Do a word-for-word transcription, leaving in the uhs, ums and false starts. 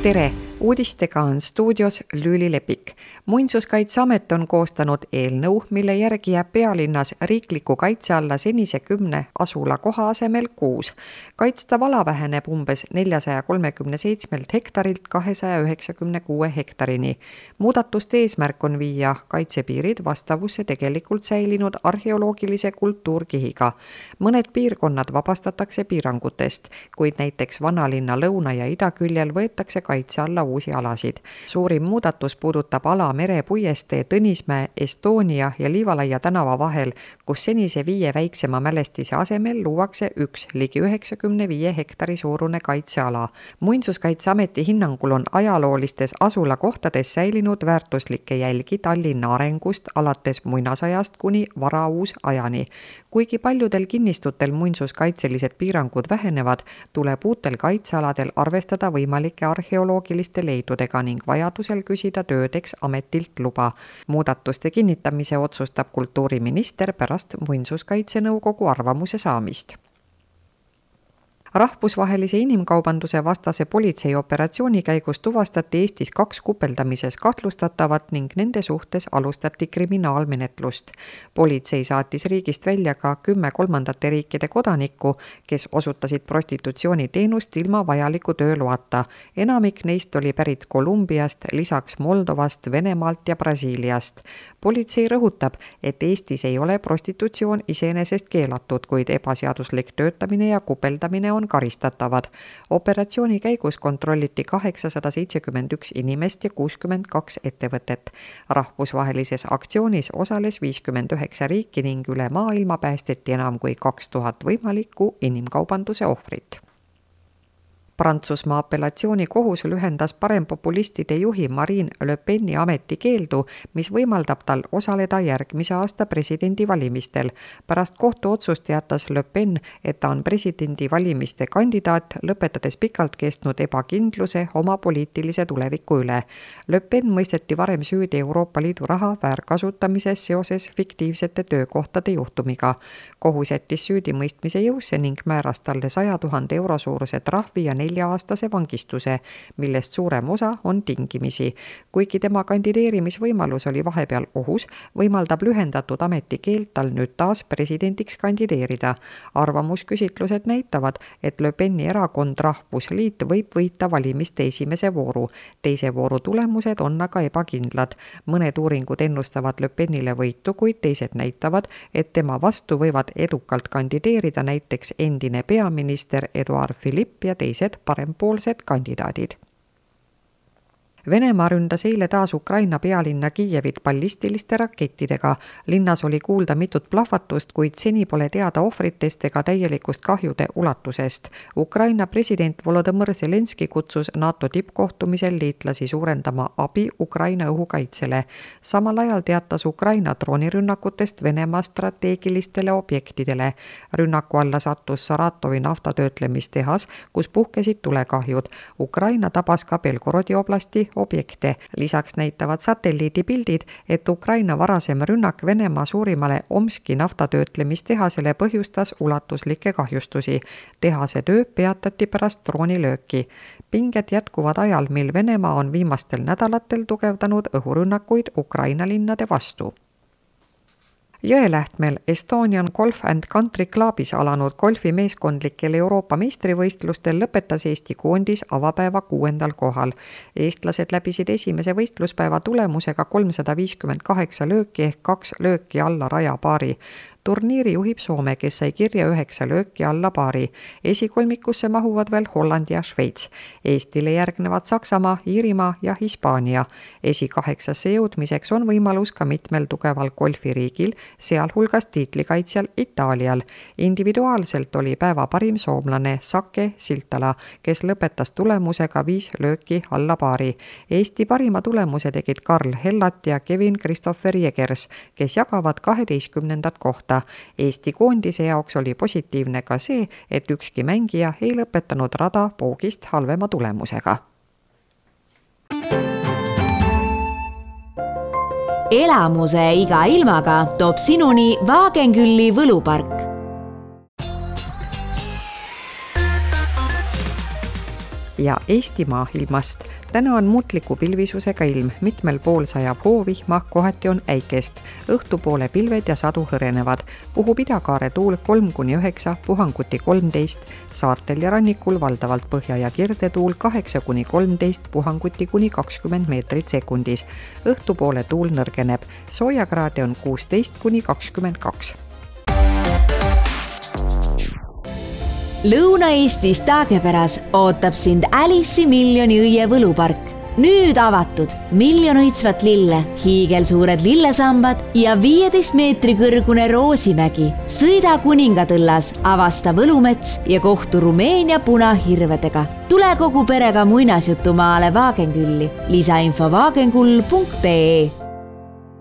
Tere! Uudistega on stuudios Lüüli Lepik. Muinsuskaitseamet on koostanud eelnõu, mille järgi jääb pealinnas riikliku kaitse alla senise kümne asula koha asemel kuus. Kaitstav ala väheneb umbes neljasada kolmekümne hektarilt kahesaja üheksakümne kuue hektarini. Muudatuste eesmärk on viia kaitsepiirid vastavusse tegelikult säilinud arheoloogilise kultuurkihiga. Mõned piirkonnad vabastatakse piirangutest, kuid näiteks vanalinna lõuna- ja idaküljel võetakse kaitse alla uusi alasid. Suurim muudatus puudutab ala merepuiestee Tõnismäe, Estonia ja Liivalaia tänava vahel, kus senise viie väiksema mälestise asemel luuakse üks ligi üheksakümne viie hektari suurune kaitseala. Muinsuskaitseameti hinnangul on ajaloolistes asulakohtades säilinud väärtuslikke jälgi Tallinna arengust alates muinasajast kuni varauus ajani. Kuigi paljudel kinnistutel muinsuskaitselised piirangud vähenevad, tuleb uutel kaitsealadel arvestada võimalike arheoloogiliste leidudega ning vajadusel küsida töödeks ametilt luba. Muudatuste kinnitamise otsustab kultuuriminister pärast muinsuskaitsenõukogu arvamuse saamist. Rahvusvahelise inimkaubanduse vastase politsei operatsiooni käigus tuvastati Eestis kaks kupeldamises kahtlustatavat ning nende suhtes alustati kriminaalmenetlust. Politsei saatis riigist välja ka kümme kolmandate riikide kodanikku, kes osutasid prostitutsiooniteenust ilma vajaliku tööloata. Enamik neist oli pärit Kolumbiast, lisaks Moldovast, Venemaalt ja Brasiiliast. Politsei rõhutab, et Eestis ei ole prostitutsioon iseenesest keelatud, kuid ebaseaduslik töötamine ja kupeldamine on karistatavad. Operatsiooni käigus kontrolliti kaheksasada seitsekümmend üks inimest ja kuuskümmend kaks ettevõtet. Rahvusvahelises aktsioonis osales viiskümmend üheksa riiki ning üle maailma päästeti enam kui kaks tuhat võimalikku inimkaubanduse ohvrit. Prantsusmaa apellatsioonikohus lühendas parempopulistide juhi Marine Le Peni ametikeeldu, mis võimaldab tal osaleda järgmise aasta presidendivalimistel. Pärast kohtuotsust teatas Le Pen, et ta on presidendivalimiste kandidaat, lõpetades pikalt kestnud ebakindluse oma poliitilise tuleviku üle. Le Pen mõisteti varem süüdi Euroopa Liidu raha väärkasutamises seoses fiktiivsete töökohtade juhtumiga. Kohus jättis süüdimõistmise jõusse ning määras talle saja tuhande euro suuruse trahvi ja nelja-aastase vangistuse, millest suurem osa on tingimisi. Kuigi tema kandideerimisvõimalus oli vahepeal ohus, võimaldab lühendatud ametikeeld tal nüüd taas presidendiks kandideerida. Arvamusküsitlused näitavad, et Le Peni erakond Rahvusliit võib võita valimiste esimese vooru. Teise vooru tulemused on aga ebakindlad. Mõned uuringud ennustavad Le Penile võitu, kuid teised näitavad, et tema vastu võivad edukalt kandideerida näiteks endine peaminister Edouard Philippe ja teised parempoolsed kandidaadid. Venemaa ründas eile taas Ukraina pealinna Kiievit ballistiliste rakettidega. Linnas oli kuulda mitut plahvatust, kuid seni pole teada ohvritest ega täielikust kahjude ulatusest. Ukraina president Volodõmõr Zelenski kutsus NATO tippkohtumisel liitlasi suurendama abi Ukraina õhukaitsele. Samal ajal teatas Ukraina droonirünnakutest Venemaa strateegilistele objektidele. Rünnaku alla sattus Saratovi naftatöötlemistehas, kus puhkesid tulekahjud. Ukraina tabas ka Belgorodi oblasti objekte. Lisaks näitavad satelliidipildid, et Ukraina varasem rünnak Venemaa suurimale Omski naftatöötlemistehasele põhjustas ulatuslikke kahjustusi. Tehase töö peatati pärast droonilööki. Pinged jätkuvad ajal, mil Venemaa on viimastel nädalatel tugevdanud õhurünnakuid Ukraina linnade vastu. Jõelähtmel Estonian Golf and Country Clubis alanud golfimeeskondlikel Euroopa meistrivõistlustel lõpetas Eesti koondis avapäeva kuuendal kohal. Eestlased läbisid esimese võistluspäeva tulemusega kolmsada viiskümmend kaheksa lööki ehk kaks lööki alla rajapaari. Turniiri juhib Soome, kes sai kirja üheksa lööki alla paari. Esikolmikusse mahuvad veel Holland ja Šveits. Eestile järgnevad Saksamaa, Iirimaa ja Hispaania. Esi kaheksasse jõudmiseks on võimalus ka mitmel tugeval golfiriigil, sealhulgas tiitlikaitsjal Itaalial. Individuaalselt oli päeva parim soomlane Sake Siltala, kes lõpetas tulemusega viis lööki alla paari. Eesti parima tulemuse tegid Karl Hellat ja Kevin Christopher Jegers, kes jagavad kaheteistkümnendat kohta. Eesti koondise jaoks oli positiivne ka see, et ükski mängija ei lõpetanud rada poogist halvema tulemusega. Elamuse iga ilmaga toob sinuni Wagenkülli võlupark. ja Eestimaa ilmast. Täna on muutliku pilvisusega ilm, mitmel pool sajab hoovihma, kohati on äikest. Õhtupoole pilved ja sadu hõrenevad. Puhub idakaare tuul kolm kuni üheksa, puhanguti kolmteist, saartel ja rannikul valdavalt põhja- ja kirdetuul kaheksa kuni kolmteist, puhanguti kuni kakskümmend meetrit sekundis. Õhtupoole tuul nõrgeneb, soojakraade on kuusteist kuni kakskümmend kaks. Lõuna-Eestis Taagepäras ootab sind Alice'i miljoni õie võlupark. Nüüd avatud miljon õitsvat lille, hiigelsuured lillesambad ja viieteist meetri kõrgune Roosimägi. Sõida Kuningatõllas, avasta Võlumets ja kohtu Rumeenia punahirvedega. Tule kogu perega muinasjutumaale Vaagenkülli. Lisainfo vaagenkull punkt ee.